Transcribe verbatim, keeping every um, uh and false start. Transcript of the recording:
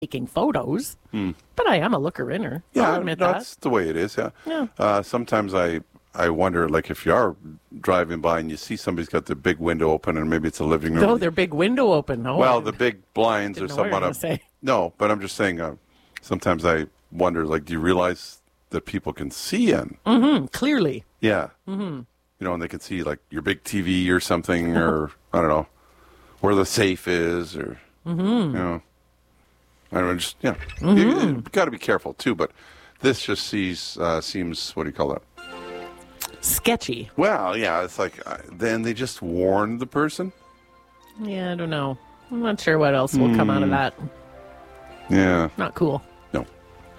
taking photos, Hmm. but I am a looker-inner. Yeah, I'll admit that's the way it is. Yeah. Yeah. Uh, sometimes I I wonder, like, if you are driving by and you see somebody's got the big window open, and maybe it's a living that. room. Though their big window open. No, well, I the big blinds are didn't know what you were somewhat. gonna Up, say. no, but I'm just saying. Uh, sometimes I wonder, like, do you realize that people can see in? Mm-hmm, clearly. Yeah. Mm-hmm. You know, and they can see like your big T V or something, or I don't know where the safe is, or Mm-hmm. you know, I don't know, just yeah. Mm-hmm. You, you got to be careful too. But this just sees uh, seems what do you call that? Sketchy. Well, yeah, it's like uh, then they just warned the person. Yeah, I don't know. I'm not sure what else will come out of that. Yeah. Not cool.